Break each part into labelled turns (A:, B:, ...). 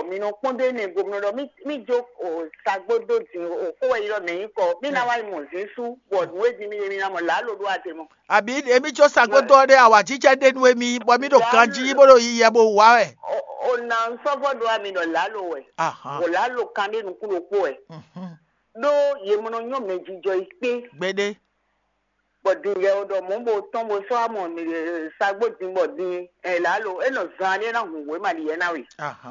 A: mi no konde ne gomno mi jo o sagbodo ti o ko iro me ko mi na wa mo Jesu word we di mi na mo la lo do ate mo
B: Abi emi jo sagbodo de awa chiche de nu emi bo mi do kanji bo do yiye bo wa e.
A: O na nsogbodo ami no la lo we.
B: Aha.
A: O la lo kan de nu kulo ko e. Do ye mo no nyo meji jo ipe.
B: Gbede.
A: Bọ̀dì yẹ ọ̀dọ̀ mò ń bò tán mo sọ àmọ̀ mi sagbódì bọ̀dì ẹ̀ lálọ́ ẹ̀ nà zan ẹ̀ nà hùn wẹ́ màdì yẹn náà rè.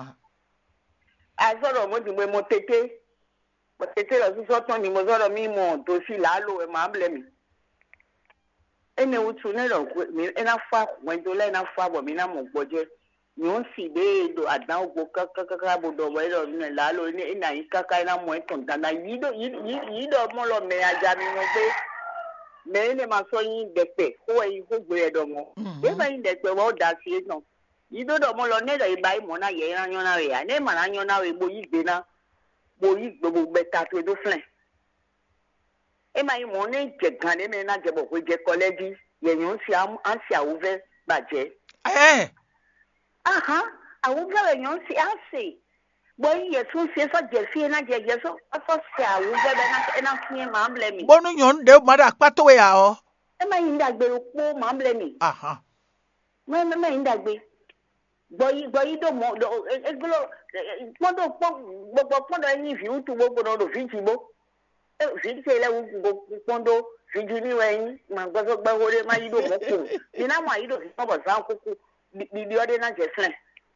A: Àsọ̀rọ̀ mo ti gbé mo tètè lọ sí sọ́tàn ni mo sọ̀rọ̀ mi mọ̀ tó sì lálọ́ ẹ̀ máa ń bilẹ̀ mi. Ẹ̀ ní ewu tu ní ìrọ̀ mi ẹ̀ náà fa wẹ́ndó lẹ́yìn náà fa bọ̀ mi náà mọ̀ gbọ́jẹ́. Mi ò sì dé èdò àdánwò gbó kákákáká bò dọ̀bọ̀ ẹ̀ lọ ní lálọ́ ẹ̀ náà yí káká ẹ̀ náà mọ̀ ẹ̀ tàn dáná yí dọ̀ mọ́ lọ mẹ́ ajá mi mọ̀ pé. Mais ne m'a soigné d'épée. Où est-il faut que je dorme? Et ben il d'épée va d'acier non. Il doit dormir le nez de bail mon aïe un yon a rien. Ne m'en a yon a boyi bena. Boyi bobo beta tout de flin. Et ma yon est que quand les ménages de beaucoup de collègues, il y a yon si a ouvert badge.
B: Eh.
A: Aha, a ouvert yon si assez. Boy, yes, who says a Jeffy and a Jess, a first cow, and a clear man blaming.
B: Bonu yon de mother pato ya o.
A: Am I in that bill, poor man blaming?
B: Aha.
A: Mamma in that way. Boy, don't want a glow. What if you to work on the Fijibo? Fijibo, Pondo, Fiji rain, my brother, my idol. You know, my idol is over Sanko, the other night, just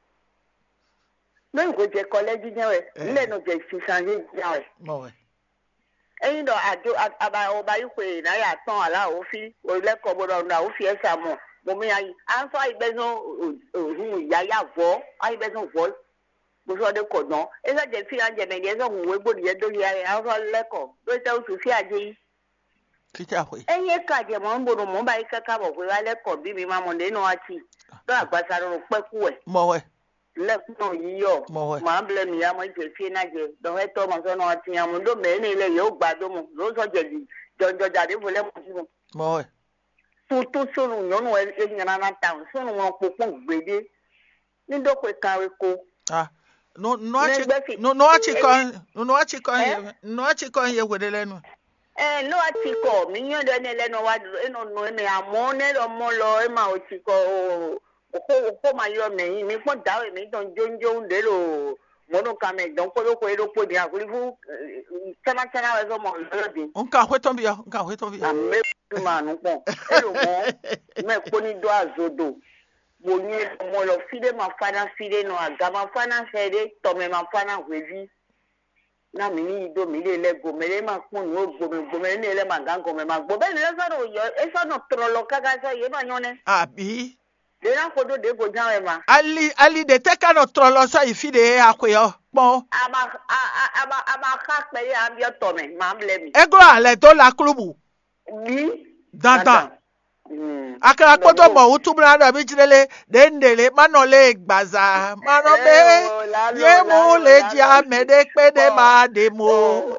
A: no, go to college, let no just changer. And you know, I do about way, I have some allow fee or let go on now, fear some more. Mommy, I answer, I bet no, Yaya vo, I bet no voice. Before the code, no, it's like the 300 years old, we would yet do here, I have a leco. Go tell to see a G. And yes, I get one board of mobile cacao, where I let go, baby, mamma, they know I see. That was I don't know,
B: more.
A: Let no yo, my blame me, I'm going to see Naja. Don't let Thomas on our team, I'm not many yo, but those are jelly. Don't go daddy for them.
B: More.
A: Too soon, no one in another town, soon won't cook, baby. You don't quit carry cook.
B: No, chicken, with the len.
A: No, I chico, me, you don't know what, no, me, I'm more or more low, my chico. Ko ma yo me mi ko dawe mi don jonjo ndelo mono kame don ko ko ero ko dia ko fu chana we so mo lodi
B: nka hweton bia
A: me ma no ko ero mo me ko ni do azodo mo ni mo lo fide ma fana fide no aga ma fana fede to me ma fana hwevi na mi ni do mi le go me le ma kun no go me ni le ma gango me ma go be le so ro yo e so no trolo kaga so ye ma yone
B: abi
A: de na kodo de go jan ma
B: ali de te ka no trolo so ifide akoyo pon
A: ama ka pe ya bi to me ma blemi
B: ego ale to la klubu
A: ni
B: dandan akara poto mo utubra do bi jirele de ndele manole gbaza manobe ye mu le ji amede pede ma de mo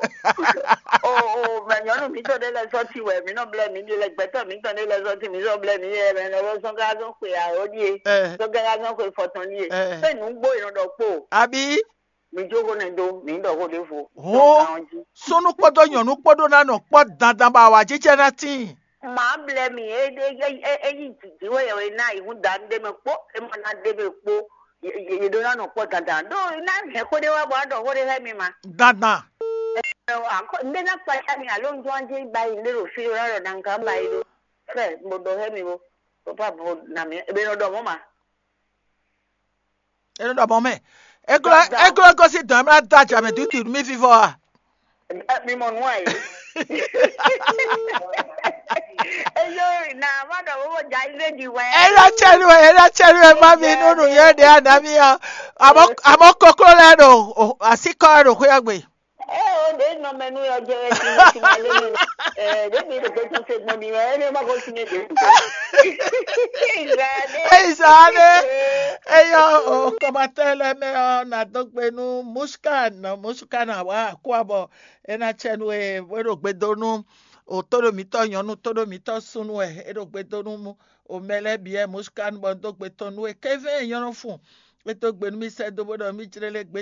A: menyo mi to de le so ti we mi no blemi ni le gbeto mi to de le so ti mi so blemi e me no so ga so pe a odie so ga so pe foton ni e pe nu gbo iran do po
B: abi
A: mi jogo ne do mi do ko de fo
B: sunu podo yanu podo na no po dandan ba wa jiche na tin
A: ma blemi e ti we na ihun dan de me po e mo na de me po ye do na no po dandan do na he ko de wa bo do ko de he mi ma
B: dandan
A: Nde na pasha mi alon joanje bayi ndero fi raro dan kan bayi do fe mo do he mi mo papa bo na mi e be no do mo ma
B: e no do mo me egro go si dan ma daja me tutu mi fi fo a
A: mi mo nu ai eyo na ma do wo ja ile di we
B: era cheru ma mi nunu ye de adami a amo kokoro le do asiko ro ko yagbe
A: de no menu yo je ti ma le de mi de ko se mo ni e ma ko sine de
B: Izade eyo o komatele me na dogbenu muskan wa kwabo ena chenu e wero gbedonu o toro mi to yanu toro mi to sunu e ero gbedonu mu o mele bi e muskan bo dogbetonu e keve yanu fun e to gbenu mi se do bodo mi jirele